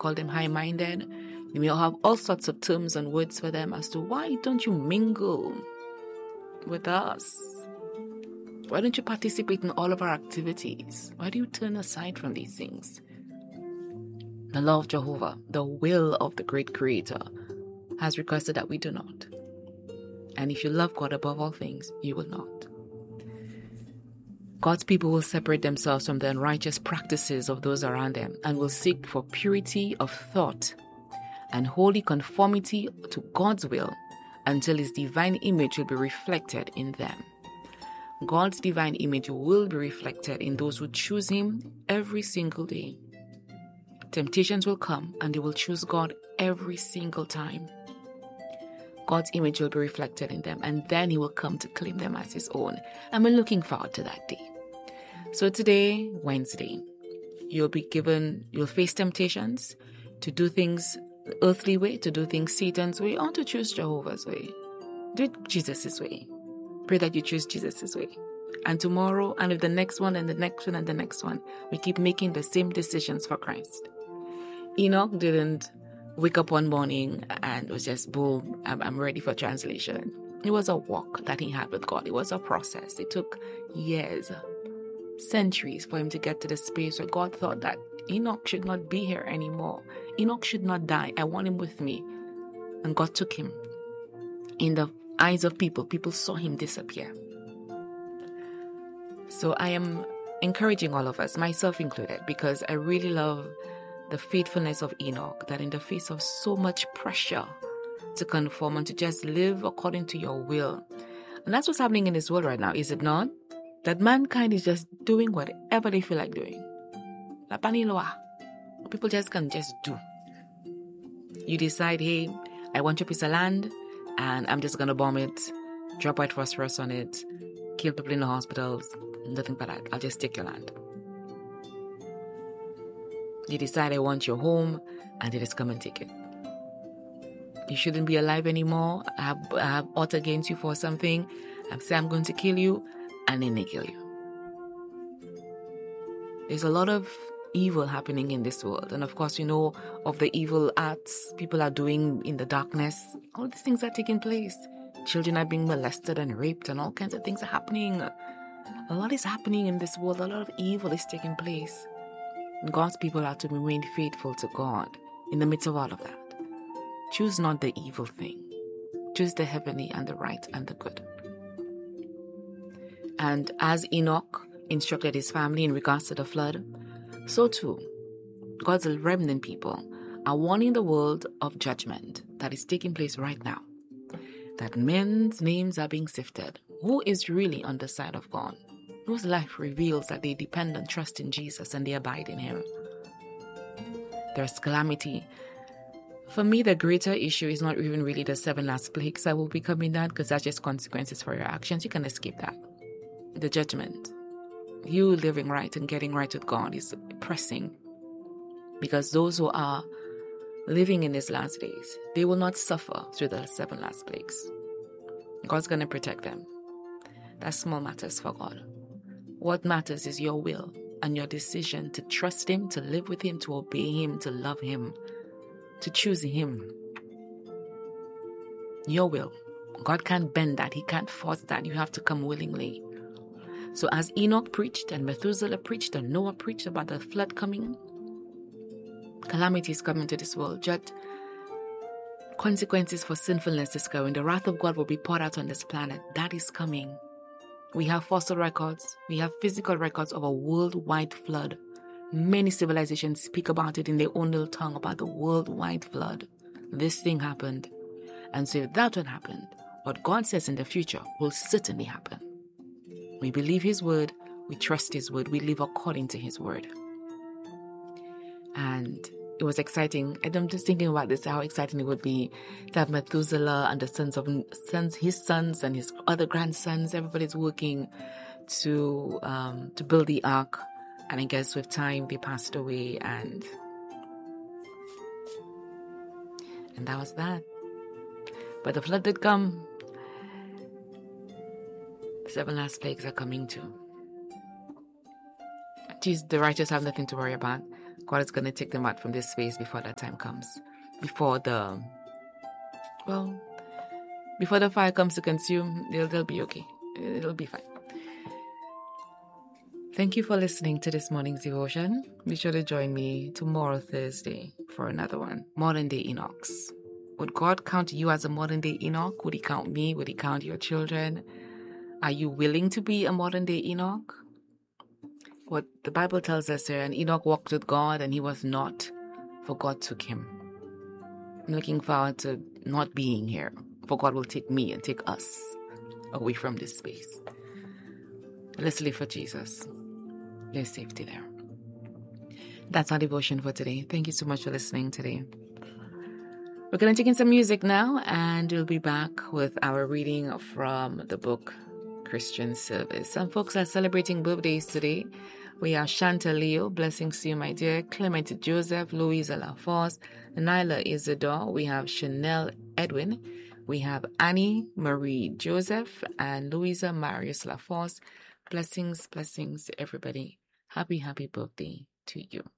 call them high-minded. You may have all sorts of terms and words for them as to why don't you mingle with us? Why don't you participate in all of our activities? Why do you turn aside from these things? The law of Jehovah, the will of the great Creator, has requested that we do not. And if you love God above all things, you will not. God's people will separate themselves from the unrighteous practices of those around them and will seek for purity of thought and holy conformity to God's will until His divine image will be reflected in them. God's divine image will be reflected in those who choose Him every single day. Temptations will come and they will choose God every single time. God's image will be reflected in them, and then He will come to claim them as His own. And we're looking forward to that day. So today, Wednesday, you'll face temptations to do things the earthly way, to do things Satan's way, or to choose Jehovah's way. Do it Jesus' way. Pray that you choose Jesus' way. And tomorrow, and if the next one, and the next one, and the next one, we keep making the same decisions for Christ. Enoch didn't wake up one morning and was just, boom, I'm ready for translation. It was a walk that he had with God. It was a process. It took years, centuries for him to get to the space where God thought that Enoch should not be here anymore. Enoch should not die. I want him with me. And God took him. In the eyes of people saw him disappear. So I am encouraging all of us, myself included, because I really love the faithfulness of Enoch, that in the face of so much pressure to conform and to just live according to your will. And that's what's happening in this world right now, is it not? That mankind is just doing whatever they feel like doing. La paniloa. People just can just do. You decide, hey, I want your piece of land, and I'm just going to bomb it, drop white phosphorus on it, kill people in the hospitals, nothing but that. I'll just take your land. You decide I want your home, and they just come and take it. You shouldn't be alive anymore. I have ought against you for something. I say I'm going to kill you, and then they kill you. There's a lot of evil happening in this world. And of course, you know of the evil acts people are doing in the darkness. All these things are taking place. Children are being molested and raped, and all kinds of things are happening. A lot is happening in this world. A lot of evil is taking place. God's people are to remain faithful to God in the midst of all of that. Choose not the evil thing. Choose the heavenly and the right and the good. And as Enoch instructed his family in regards to the flood, so too, God's remnant people are warning the world of judgment that is taking place right now. That men's names are being sifted. Who is really on the side of God? Whose life reveals that they depend and trust in Jesus and they abide in Him? There's calamity. For me, the greater issue is not even really the 7 last plagues that will be coming down, because that's just consequences for your actions. You can escape that. The judgment. You living right and getting right with God is pressing, because those who are living in these last days, they will not suffer through the 7 last plagues. God's going to protect them. That's small matters for God. What matters is your will and your decision to trust Him, to live with Him, to obey Him, to love Him, to choose Him. Your will. God can't bend that. He can't force that. You have to come willingly. So as Enoch preached and Methuselah preached and Noah preached about the flood coming, calamity is coming to this world. Judge, consequences for sinfulness is coming. The wrath of God will be poured out on this planet. That is coming. We have fossil records. We have physical records of a worldwide flood. Many civilizations speak about it in their own little tongue, about the worldwide flood. This thing happened. And so if that one happened, what God says in the future will certainly happen. We believe His word. We trust His word. We live according to His word. And it was exciting. I'm just thinking about this, how exciting it would be to have Methuselah and his sons and his other grandsons. Everybody's working to build the ark. And I guess with time they passed away, and that was that. But the flood did come. 7 last plagues are coming too. The righteous have nothing to worry about. God is going to take them out from this space before that time comes. Before the fire comes to consume, they'll be okay. It'll be fine. Thank you for listening to this morning's devotion. Be sure to join me tomorrow, Thursday, for another one. Modern Day Enochs. Would God count you as a modern day Enoch? Would He count me? Would He count your children? Are you willing to be a modern day Enoch? What the Bible tells us here, and Enoch walked with God and he was not, for God took him. I'm looking forward to not being here, for God will take me and take us away from this space. Let's live for Jesus. There's safety there. That's our devotion for today. Thank you so much for listening today. We're going to take in some music now, and we'll be back with our reading from the book Christian Service. Some folks are celebrating birthdays today. We have Chantal Leo, blessings to you, my dear. Clement Joseph, Louisa LaForce, Nyla Isidore. We have Chanel Edwin. We have Annie Marie Joseph and Louisa Marius LaForce. Blessings to everybody. Happy birthday to you.